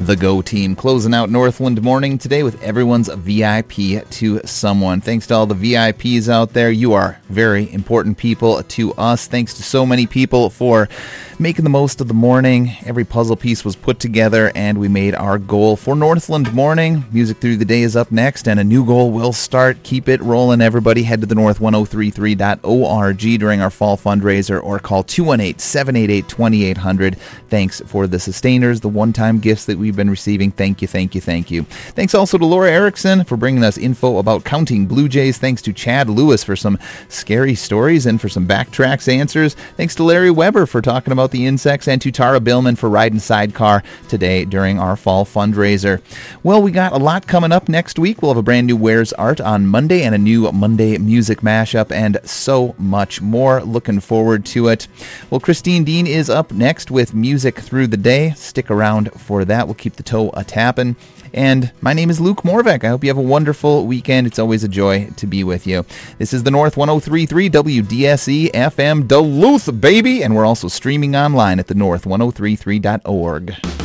The Go Team, closing out Northland Morning today with everyone's VIP to someone. Thanks to all the VIPs out there. You are very important people to us. Thanks to so many people for making the most of the morning. Every puzzle piece was put together and we made our goal for Northland Morning. Music Through the Day is up next and a new goal will start. Keep it rolling, everybody. Head to the north1033.org during our fall fundraiser or call 218-788-2800. Thanks for the sustainers, the one-time gifts that we've been receiving. Thank you, thank you, thank you. Thanks also to Laura Erickson for bringing us info about counting Blue Jays. Thanks to Chad Lewis for some scary stories and for some backtracks answers. Thanks to Larry Weber for talking about the insects, and to Tara Billman for riding sidecar today during our fall fundraiser. Well, we got a lot coming up next week. We'll have a brand new Where's Art on Monday and a new Monday music mashup and so much more. Looking forward to it. Well, Christine Dean is up next with Music Through the Day. Stick around for that. We'll keep the toe a-tapping. And my name is Luke Morvek. I hope you have a wonderful weekend. It's always a joy to be with you. This is the North 103.3 WDSE FM Duluth, baby. And we're also streaming online at the north1033.org.